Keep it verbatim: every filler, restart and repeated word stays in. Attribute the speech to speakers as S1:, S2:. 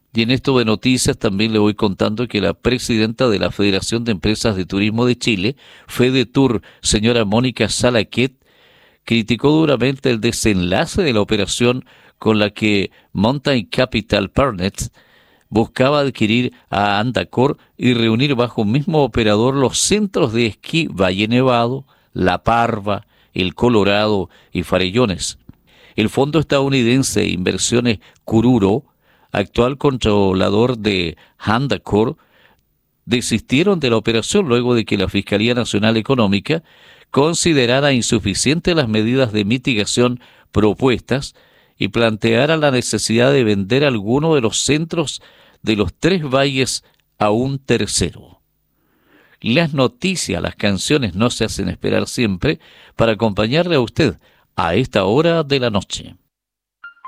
S1: Y en esto de noticias también le voy contando que la presidenta de la Federación de Empresas de Turismo de Chile, FEDETUR, señora Mónica Salaquet, criticó duramente el desenlace de la operación con la que Mountain Capital Partners buscaba adquirir a Andacor y reunir bajo un mismo operador los centros de esquí Valle Nevado, La Parva, El Colorado y Farellones. El fondo estadounidense Inversiones Cururo, actual controlador de Andacor, desistieron de la operación luego de que la Fiscalía Nacional Económica considerara insuficientes las medidas de mitigación propuestas y planteara la necesidad de vender alguno de los centros de los tres valles a un tercero. Las noticias, las canciones no se hacen esperar siempre para acompañarle a usted a esta hora de la noche.